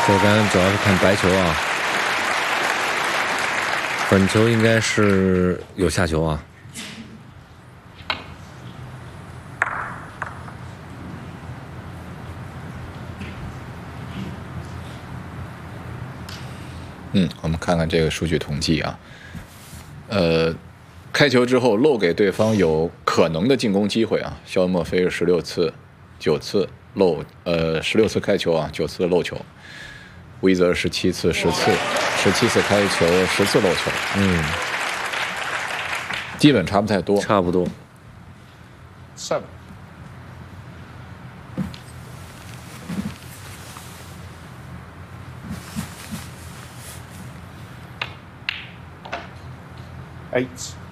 手感主要是看白球啊，粉球应该是有下球啊。 我们看看这个数据统计啊，开球之后漏给对方有可能的进攻机会啊，肖恩·墨菲是16次，9次漏，16次开球啊，9次漏球，威泽17次10次，17次开球10次漏球，基本差不太多， 差不多。 7 8